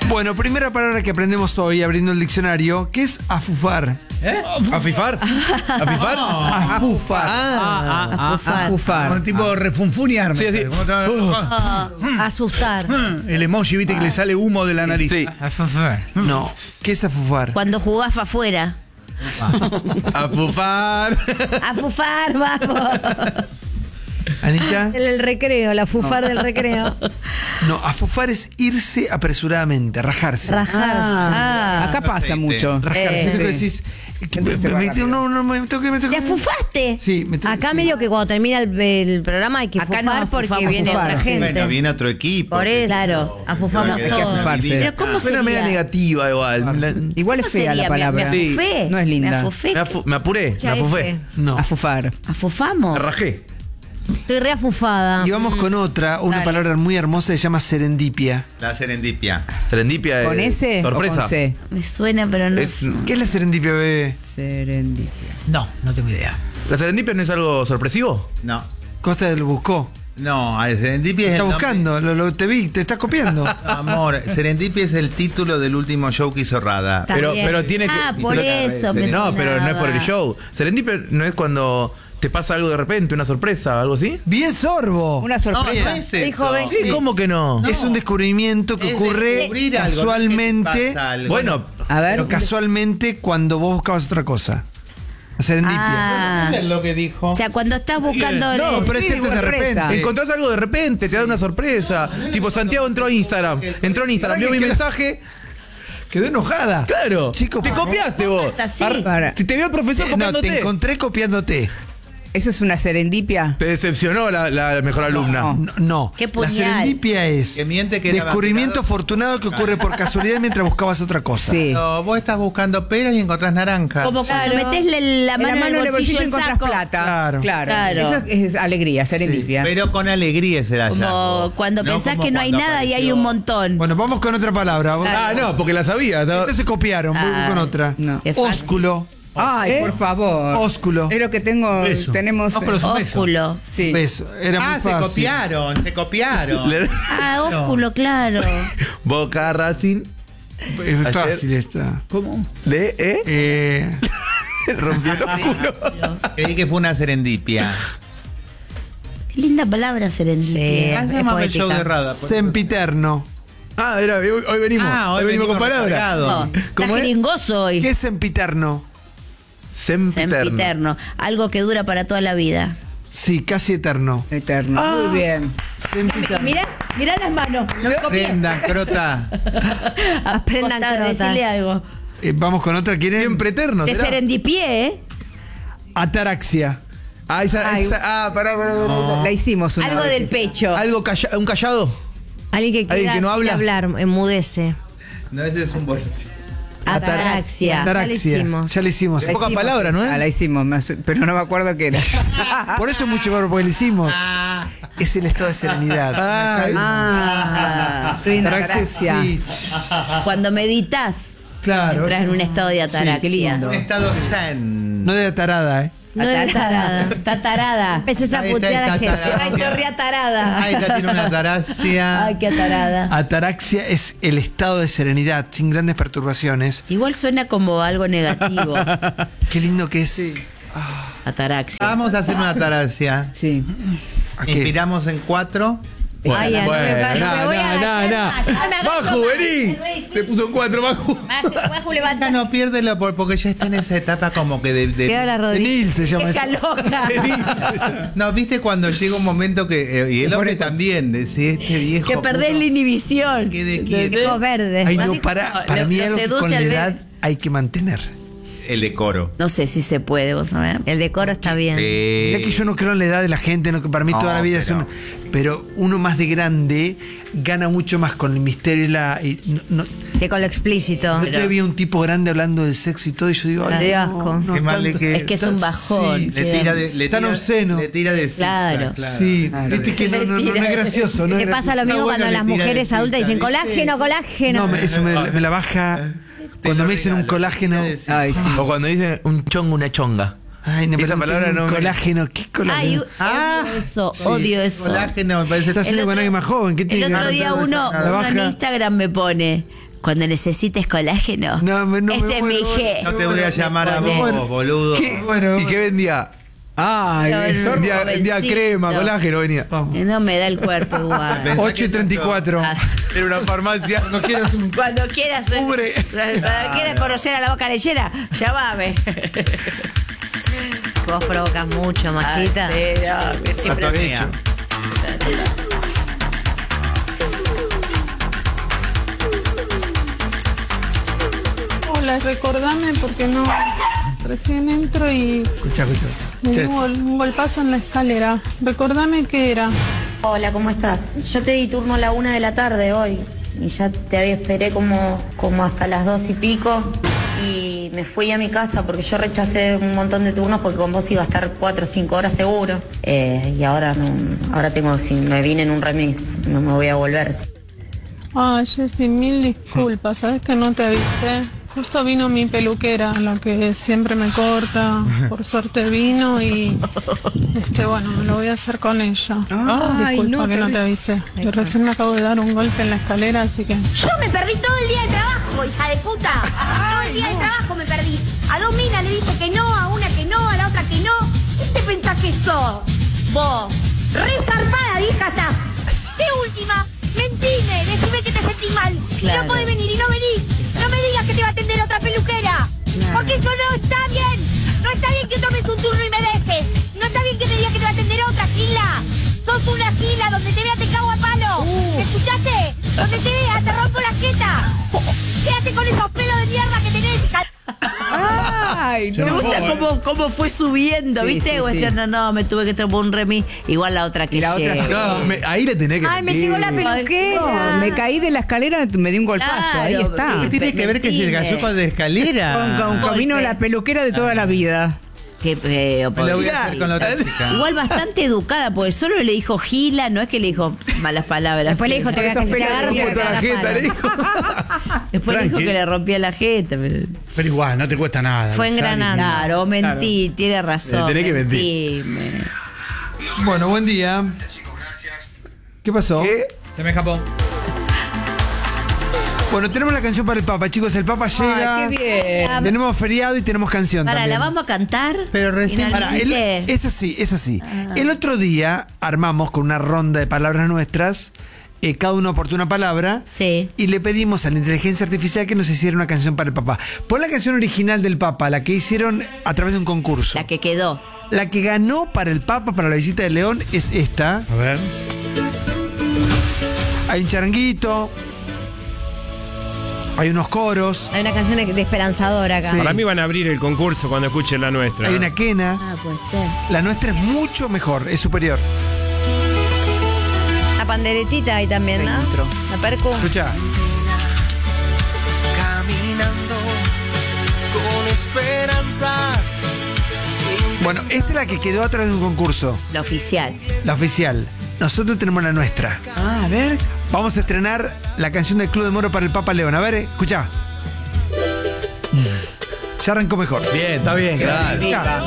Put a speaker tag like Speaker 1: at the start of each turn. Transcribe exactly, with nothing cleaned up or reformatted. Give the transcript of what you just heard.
Speaker 1: Bueno, primera palabra que aprendemos hoy abriendo el diccionario, ¿qué es afufar?
Speaker 2: ¿Eh? ¿Afifar? ¿Afifar?
Speaker 1: Afufar.
Speaker 2: Ah,
Speaker 3: Ah, afufar.
Speaker 4: Afufar.
Speaker 5: Un tipo refunfunear.
Speaker 2: Sí, sí.
Speaker 3: Ah, asustar.
Speaker 5: El emoji, viste, que le sale humo de la nariz.
Speaker 2: sí.
Speaker 1: No, ¿qué es afufar?
Speaker 3: Cuando jugás fa' afuera.
Speaker 2: Afufar.
Speaker 3: Afufar, vamos.
Speaker 1: Anita.
Speaker 6: El, el recreo, la fufar del recreo.
Speaker 1: No, afufar es irse apresuradamente, rajarse.
Speaker 6: Rajarse.
Speaker 3: Ah.
Speaker 4: Acá pasa mucho.
Speaker 1: Rajarse.
Speaker 3: Eh,
Speaker 1: ¿Viste que
Speaker 4: sí.
Speaker 1: decís? que
Speaker 4: Entonces
Speaker 1: me-
Speaker 4: va
Speaker 1: me-
Speaker 4: rápido.
Speaker 1: no, no, me tengo que. Me tengo
Speaker 3: ¿Te
Speaker 1: que-
Speaker 3: afufaste?
Speaker 1: Sí, me tengo
Speaker 6: Acá
Speaker 1: sí.
Speaker 6: medio que cuando termina el, el programa hay que
Speaker 3: Acá
Speaker 6: fufar
Speaker 3: no
Speaker 6: porque
Speaker 3: afufamos,
Speaker 6: viene
Speaker 4: afufar,
Speaker 6: otra
Speaker 4: sí.
Speaker 6: gente.
Speaker 7: Bueno, viene otro equipo.
Speaker 6: Por
Speaker 7: que
Speaker 6: eso.
Speaker 3: Claro, afufamos
Speaker 7: Hay que
Speaker 3: todos.
Speaker 4: afufarse.
Speaker 3: Pero ¿cómo
Speaker 2: Suena media
Speaker 3: sería?
Speaker 2: negativa igual. La-
Speaker 4: Igual es
Speaker 3: ¿Cómo
Speaker 4: fea
Speaker 3: sería?
Speaker 4: la palabra.
Speaker 3: Me, me
Speaker 2: Sí.
Speaker 3: afufé.
Speaker 4: No es linda.
Speaker 3: Me afufé.
Speaker 2: Me, afu- me apuré, me
Speaker 6: Ya
Speaker 2: afufé.
Speaker 6: F.
Speaker 1: No.
Speaker 4: Afufar.
Speaker 3: Afufamos.
Speaker 2: Me rajé.
Speaker 6: Estoy reafufada.
Speaker 1: Y vamos con otra, una
Speaker 6: Dale.
Speaker 1: palabra muy hermosa que se llama serendipia.
Speaker 7: La serendipia.
Speaker 2: Serendipia.
Speaker 4: ¿Con
Speaker 2: eh,
Speaker 4: S
Speaker 2: sorpresa.
Speaker 4: o con C?
Speaker 3: Me suena, pero no.
Speaker 2: Es-
Speaker 1: ¿Qué es la serendipia, bebé?
Speaker 4: Serendipia.
Speaker 5: No, no tengo idea.
Speaker 2: ¿La serendipia no es algo sorpresivo?
Speaker 7: No.
Speaker 1: Costa lo buscó.
Speaker 7: No, a serendipia es
Speaker 1: Está
Speaker 7: el nombre-
Speaker 1: buscando, lo, lo- te vi, te estás copiando.
Speaker 7: Amor, serendipia es el título del último show que hizo Rada.
Speaker 6: Está
Speaker 2: Pero,
Speaker 6: bien.
Speaker 2: pero tiene que.
Speaker 3: Ah, por
Speaker 2: pero-
Speaker 3: eso me
Speaker 2: No, pero no es por el
Speaker 3: sonaba.
Speaker 2: show. Serendipia no es cuando te pasa algo de repente, una sorpresa, algo así.
Speaker 1: Bien sorbo.
Speaker 4: Una
Speaker 7: No,
Speaker 4: sorpresa.
Speaker 7: no es eso.
Speaker 6: Dijo Ben-
Speaker 2: Sí, ¿cómo que no?
Speaker 1: Es un descubrimiento que
Speaker 7: Es
Speaker 1: ocurre
Speaker 7: descubrir algo, no es que te
Speaker 1: casualmente.
Speaker 7: pasa algo.
Speaker 2: Bueno,
Speaker 4: A ver.
Speaker 1: Pero casualmente cuando vos buscabas otra cosa. La serendipia.
Speaker 3: Ah.
Speaker 7: ¿Qué es lo que dijo?
Speaker 3: O sea, cuando estás buscando.
Speaker 1: No, pero es
Speaker 4: Sí,
Speaker 1: cierto de
Speaker 4: sorpresa.
Speaker 1: repente.
Speaker 2: encontrás algo de repente, te da una sorpresa. Tipo, Santiago entró a Instagram. Entró en Instagram, vio mi mensaje.
Speaker 1: Quedó enojada.
Speaker 2: Claro.
Speaker 1: Chico,
Speaker 2: te
Speaker 1: ¿cómo?
Speaker 2: copiaste vos.
Speaker 3: Es así.
Speaker 2: Ar-
Speaker 4: Para.
Speaker 2: Te, te vio el profesor
Speaker 1: Eh, no,
Speaker 2: copiándote.
Speaker 1: te encontré copiándote.
Speaker 4: ¿Eso es una serendipia?
Speaker 2: Te decepcionó la, la mejor alumna.
Speaker 4: No.
Speaker 1: No, no.
Speaker 3: Qué
Speaker 1: La
Speaker 3: puñal.
Speaker 1: serendipia es
Speaker 7: Que miente que era
Speaker 1: descubrimiento
Speaker 7: vacilado.
Speaker 1: afortunado que ocurre por casualidad mientras buscabas otra cosa.
Speaker 4: Sí.
Speaker 7: No, vos estás buscando peras y encontrás naranja.
Speaker 3: Como cuando
Speaker 6: Claro.
Speaker 3: metés la, la
Speaker 4: En
Speaker 3: mano,
Speaker 4: la mano en el bolsillo
Speaker 3: del
Speaker 4: encontrás
Speaker 3: saco.
Speaker 4: plata.
Speaker 1: Claro.
Speaker 4: Claro.
Speaker 3: Claro.
Speaker 4: Eso es alegría, serendipia.
Speaker 7: Pero con alegría se da
Speaker 3: Como cuando pensás
Speaker 7: como
Speaker 3: que no hay
Speaker 7: cuando
Speaker 3: nada y hay
Speaker 7: apareció-
Speaker 3: un montón.
Speaker 1: Bueno, vamos con otra palabra.
Speaker 2: Ah, no, porque la sabía. ¿no?
Speaker 1: Entonces se copiaron, voy
Speaker 3: Ah,
Speaker 1: con otra.
Speaker 4: no.
Speaker 3: Qué fácil.
Speaker 1: Ósculo.
Speaker 4: Ay,
Speaker 1: ¿Eh?
Speaker 4: por favor.
Speaker 1: Ósculo.
Speaker 4: Es lo que tengo.
Speaker 5: Beso.
Speaker 4: Tenemos.
Speaker 5: Ósculo es un beso.
Speaker 3: Ósculo.
Speaker 4: Sí.
Speaker 1: Beso. Era
Speaker 7: Ah,
Speaker 1: muy
Speaker 7: se
Speaker 1: fácil.
Speaker 7: copiaron, se copiaron.
Speaker 2: Le-
Speaker 3: Ah, ósculo, claro.
Speaker 2: Boca Racing.
Speaker 1: Es
Speaker 2: Ayer-
Speaker 1: fácil esta.
Speaker 5: ¿Cómo?
Speaker 2: Le, ¿eh?
Speaker 1: Eh,
Speaker 2: Rompió el ósculo.
Speaker 7: Creí que fue una serendipia.
Speaker 3: Qué linda palabra serendipia.
Speaker 7: Ah,
Speaker 3: Es
Speaker 7: llámame el show de
Speaker 3: poética.
Speaker 7: Rada. por-
Speaker 1: sempiterno.
Speaker 2: Ah, era, hoy, hoy venimos.
Speaker 7: Ah, hoy
Speaker 2: hoy venimos con
Speaker 7: venimos
Speaker 2: palabras.
Speaker 7: recargados.
Speaker 3: No, está
Speaker 2: ¿Cómo es?
Speaker 3: jeringoso hoy.
Speaker 1: ¿Qué es sempiterno?
Speaker 2: Sempiterno.
Speaker 3: Sempiterno. Algo que dura para toda la vida.
Speaker 1: Sí, casi eterno.
Speaker 4: Eterno. Muy bien.
Speaker 1: Sempiterno.
Speaker 3: Mirá, mirá las manos. No me copies.
Speaker 7: Prenda, crota.
Speaker 6: Aprendan
Speaker 3: Costa,
Speaker 6: crotas.
Speaker 3: decirle algo.
Speaker 1: Eh, vamos con otra. ¿Quieren?
Speaker 2: Siempre eterno.
Speaker 3: De
Speaker 2: ¿será?
Speaker 3: serendipié, ¿eh?
Speaker 1: Ataraxia.
Speaker 2: Ah, esa,
Speaker 4: Ay.
Speaker 2: esa- ah, pará, pará, pará, pará.
Speaker 4: La hicimos una
Speaker 3: Algo
Speaker 4: vez.
Speaker 3: del pecho.
Speaker 2: Algo calla- un callado.
Speaker 6: Alguien que
Speaker 2: ¿Alguien
Speaker 6: quiera
Speaker 2: que no
Speaker 6: así
Speaker 2: habla?
Speaker 6: hablar, enmudece.
Speaker 7: No, ese es un buen.
Speaker 3: Ataraxia.
Speaker 6: Ya la
Speaker 1: Ataraxia.
Speaker 6: hicimos.
Speaker 1: Ya la hicimos.
Speaker 4: La
Speaker 2: Pocas
Speaker 4: hicimos,
Speaker 2: palabras, ¿no es?
Speaker 4: Ah, la hicimos, me asu- pero no me acuerdo qué era.
Speaker 1: Por eso es mucho mejor, porque la hicimos. Es el estado de serenidad.
Speaker 2: Ah,
Speaker 4: Ah, estoy en
Speaker 1: Ataraxia,
Speaker 4: ataraxia.
Speaker 1: sí.
Speaker 3: Cuando meditas,
Speaker 1: Claro.
Speaker 3: entras en un estado de ataraxia.
Speaker 4: Sí, qué lindo.
Speaker 7: Un estado zen.
Speaker 1: No de atarada, ¿eh?
Speaker 6: No de tarada.
Speaker 3: Está tarada.
Speaker 6: Empecés a
Speaker 7: Ahí está,
Speaker 6: putear a la
Speaker 7: está
Speaker 6: gente.
Speaker 7: tarada.
Speaker 3: Ay, te ría tarada.
Speaker 7: Ahí está, tiene una ataraxia.
Speaker 3: Ay, qué atarada.
Speaker 1: Ataraxia es el estado de serenidad, sin grandes perturbaciones.
Speaker 3: Igual suena como algo negativo.
Speaker 1: Qué lindo que es.
Speaker 3: Ataraxia.
Speaker 7: Vamos a hacer una ataraxia.
Speaker 4: Sí.
Speaker 1: ¿A qué?
Speaker 7: Inspiramos en cuatro.
Speaker 6: Ay, ya, no me
Speaker 2: bueno,
Speaker 6: pasa, me voy a
Speaker 2: no, no,
Speaker 6: agachar
Speaker 2: no.
Speaker 6: más, ya me agacho
Speaker 2: Maju,
Speaker 6: más,
Speaker 2: vení.
Speaker 6: es re difícil.
Speaker 2: Te puso un cuatro, Maju.
Speaker 6: Maju, Maju,
Speaker 7: Ya
Speaker 6: levanta.
Speaker 7: no piérdelo por- porque ya está en esa etapa como que de. de-
Speaker 6: Queda la rodilla.
Speaker 1: Senil se llama eso.
Speaker 3: Qué loca.
Speaker 7: No, viste cuando llega un momento que. eh, y el hombre también, decía este viejo.
Speaker 3: Que perdés
Speaker 7: puto,
Speaker 3: la inhibición.
Speaker 7: quede quieto.
Speaker 6: Ojos verdes.
Speaker 1: Ay, no,
Speaker 3: Así-
Speaker 1: para,
Speaker 3: no,
Speaker 1: para
Speaker 3: lo-
Speaker 1: mí
Speaker 3: lo
Speaker 1: algo que
Speaker 3: seduce
Speaker 1: con la
Speaker 3: al ver-
Speaker 1: edad hay que mantener.
Speaker 7: El decoro.
Speaker 3: No sé si se puede, vos sabés.
Speaker 6: El decoro está bien.
Speaker 7: Eh,
Speaker 1: Mirá que yo no creo en la edad de la gente, no, que para mí
Speaker 7: No,
Speaker 1: toda la vida es
Speaker 7: pero-
Speaker 1: una. Pero uno más de grande gana mucho más con el misterio y la. y no, no,
Speaker 6: Que con lo explícito.
Speaker 1: el otro día había un tipo grande hablando del sexo y todo, y yo digo,
Speaker 6: Le
Speaker 1: ay,
Speaker 6: dio
Speaker 1: no,
Speaker 6: asco.
Speaker 1: no,
Speaker 7: Qué mal le
Speaker 1: tanto-
Speaker 7: que-
Speaker 3: Es que es un bajón.
Speaker 1: Sí,
Speaker 7: Le tira de. Le
Speaker 1: Tan
Speaker 7: tira,
Speaker 1: obsceno.
Speaker 7: Le tira de.
Speaker 3: Claro.
Speaker 1: Sí,
Speaker 4: Claro.
Speaker 1: viste que no, no, no, no es gracioso, ¿no? es
Speaker 6: Te pasa lo
Speaker 1: gracioso.
Speaker 6: mismo
Speaker 7: No, bueno,
Speaker 6: cuando
Speaker 7: le
Speaker 6: las
Speaker 7: tira
Speaker 6: mujeres
Speaker 7: de
Speaker 6: adultas dicen
Speaker 7: cinta,
Speaker 6: colágeno,
Speaker 7: ¿viste?
Speaker 6: colágeno.
Speaker 1: No, me, eso me, me la baja. Cuando
Speaker 7: lo
Speaker 1: me dicen un
Speaker 7: regalo,
Speaker 1: colágeno.
Speaker 7: te decía.
Speaker 4: Ay, sí.
Speaker 2: O cuando dicen un chongo, una chonga.
Speaker 1: Ay, no,
Speaker 2: Esa
Speaker 1: pero
Speaker 2: palabra
Speaker 1: un
Speaker 2: no me-
Speaker 1: colágeno, ¿qué
Speaker 3: Ay,
Speaker 1: colágeno?
Speaker 7: Ah,
Speaker 3: odio eso,
Speaker 7: sí,
Speaker 3: odio eso.
Speaker 7: Colágeno, me parece.
Speaker 1: Estás haciendo
Speaker 3: el
Speaker 1: con
Speaker 3: otro-
Speaker 1: alguien más joven, ¿qué
Speaker 3: El
Speaker 1: tiene que
Speaker 3: otro
Speaker 1: ver?
Speaker 3: día uno,
Speaker 1: La
Speaker 3: uno
Speaker 1: baja.
Speaker 3: en Instagram me pone Cuando necesites colágeno.
Speaker 1: No, me- no me
Speaker 3: este es mi
Speaker 1: muero.
Speaker 3: G.
Speaker 7: No te voy a llamar a
Speaker 3: Bueno.
Speaker 7: vos, boludo.
Speaker 1: ¿Qué? Bueno,
Speaker 2: ¿Y qué vendía?
Speaker 4: Ay,
Speaker 3: No,
Speaker 4: el
Speaker 3: no,
Speaker 4: sorbo.
Speaker 2: Vendía, vendía
Speaker 3: jovencito.
Speaker 2: crema, colágeno, venía.
Speaker 1: vamos.
Speaker 3: No me da el cuerpo igual.
Speaker 7: Pensá
Speaker 1: ocho y
Speaker 7: que
Speaker 1: treinta y cuatro.
Speaker 3: Ah.
Speaker 2: Era una farmacia.
Speaker 1: No quieras un...
Speaker 3: Cuando quieras,
Speaker 1: Cubre.
Speaker 3: cuando quieras conocer a la boca lechera, llamame.
Speaker 6: Vos provocas mucho, Majita.
Speaker 3: Ah, sí, no, que siempre-
Speaker 7: Satonía.
Speaker 8: Hola, recordame porque no. Recién entro y
Speaker 1: Escucha, escucha.
Speaker 8: me
Speaker 1: Che,
Speaker 8: dio un, gol- un golpazo en la escalera. Recordame qué era.
Speaker 9: Hola, ¿cómo estás? Yo te di turno a la una de la tarde hoy y ya te esperé como, como hasta las dos y pico y me fui a mi casa porque yo rechacé un montón de turnos porque con vos iba a estar cuatro o cinco horas seguro. Eh, y ahora no, ahora tengo, si me vine en un remis, no me voy a volver.
Speaker 8: Ay, Jessy, mil disculpas. ¿Sabes que no te avisé? Justo vino mi peluquera, la que siempre me corta. Por suerte vino y este bueno, me lo voy a hacer con ella.
Speaker 4: Ay,
Speaker 8: Disculpa
Speaker 4: no,
Speaker 8: que
Speaker 4: te-
Speaker 8: no te avisé. Y recién me acabo de dar un golpe en la escalera, así que.
Speaker 9: Yo me perdí todo el día de trabajo, hija de puta. Todo el día de trabajo me perdí. A dos minas le dije que no, a una que no, a la otra que no. ¿Qué te pensás que sos? Vos. Re zarpada, vieja estás. De última, mentime, decime que te sentís mal. Y
Speaker 3: Claro.
Speaker 9: no podés venir y no venís.
Speaker 3: Exacto.
Speaker 9: No me digas que te va a atender otra peluquera.
Speaker 3: Claro.
Speaker 9: Porque eso no está bien. No está bien que tomes un turno y me dejes. No está bien que me digas que te va a atender otra, Gila. Sos una Gila, donde te vea te cago a palo.
Speaker 3: Uh.
Speaker 9: ¿Escuchaste? Donde te vea te rompo la jeta. Quédate con esos pelos de mierda que tenés, hija.
Speaker 4: Ay,
Speaker 5: Yo
Speaker 3: Me
Speaker 4: no.
Speaker 5: no
Speaker 3: gusta
Speaker 5: puedo,
Speaker 3: cómo, cómo fue subiendo,
Speaker 4: Sí,
Speaker 3: ¿viste?
Speaker 4: sí,
Speaker 3: o
Speaker 4: sí.
Speaker 3: sea, no, no, me tuve que tomar un remis. Igual la otra que
Speaker 4: Y la otra
Speaker 3: llegue.
Speaker 4: sí.
Speaker 2: No, me- ahí le tenés que.
Speaker 6: Ay, me llegó la peluquera.
Speaker 4: No, me caí de la escalera, me di un golpazo.
Speaker 3: Claro,
Speaker 4: Ahí está.
Speaker 3: sí.
Speaker 7: ¿Qué tiene que ver que es el
Speaker 3: Mentime.
Speaker 7: gallopa de escalera?
Speaker 4: Con, con
Speaker 3: Golpe.
Speaker 4: camino la peluquera de toda la vida.
Speaker 3: Qué feo,
Speaker 7: Me la voy
Speaker 3: pobre.
Speaker 7: a hacer con la otra chica.
Speaker 3: Igual bastante educada, porque solo le dijo Gila, no es que le dijo malas palabras.
Speaker 6: Después le dijo, te voy a
Speaker 4: Esos
Speaker 6: que se te
Speaker 4: pelos
Speaker 6: agarre y te
Speaker 2: Por
Speaker 6: voy a
Speaker 2: toda la
Speaker 6: cagar a
Speaker 2: jeta,
Speaker 6: palo.
Speaker 2: le dijo.
Speaker 3: Después le dijo
Speaker 5: Tranqui.
Speaker 3: que le rompía la jeta. Pero...
Speaker 5: Pero igual, no te cuesta nada.
Speaker 6: Fue
Speaker 5: avisar y-
Speaker 6: engranando.
Speaker 3: Claro, mentí, tiene razón.
Speaker 2: Le tenés que mentir.
Speaker 3: mentime.
Speaker 1: Bueno, buen día. ¿Qué pasó?
Speaker 2: ¿Qué?
Speaker 10: Se me escapó.
Speaker 1: Bueno, tenemos la canción para el Papa, chicos. El Papa llega.
Speaker 4: Ay, qué bien.
Speaker 1: Tenemos feriado y tenemos canción
Speaker 3: Para,
Speaker 1: también.
Speaker 3: ¿la vamos a cantar?
Speaker 7: Pero recién-
Speaker 1: Pará, el-
Speaker 3: Finalmente.
Speaker 1: es así, es así. El otro día armamos con una ronda de palabras nuestras, eh, cada uno aportó una palabra.
Speaker 3: Sí.
Speaker 1: Y le pedimos a la inteligencia artificial que nos hiciera una canción para el Papa. Pon la canción original del Papa, la que hicieron a través de un concurso.
Speaker 3: La que quedó.
Speaker 1: La que ganó para el Papa, para la visita de León, es esta.
Speaker 5: A ver.
Speaker 1: Hay un charanguito. Hay unos coros.
Speaker 6: Hay una canción de esperanzadora acá.
Speaker 1: Sí.
Speaker 10: Para mí van a abrir el concurso cuando escuchen la nuestra.
Speaker 1: Hay una quena.
Speaker 3: Ah, puede ser.
Speaker 1: La nuestra es mucho mejor, es superior.
Speaker 6: La panderetita ahí también, ¿no?
Speaker 4: Dentro.
Speaker 6: La percu.
Speaker 1: Escucha.
Speaker 11: Caminando con esperanzas.
Speaker 1: Bueno, esta es la que quedó a través de un concurso.
Speaker 3: La oficial.
Speaker 1: La oficial. Nosotros tenemos la nuestra.
Speaker 4: Ah, a ver.
Speaker 1: Vamos a estrenar la canción del Club de Moro para el Papa León. A ver, escucha. Ya arrancó mejor.
Speaker 2: Bien, está bien, claro.
Speaker 1: Ya.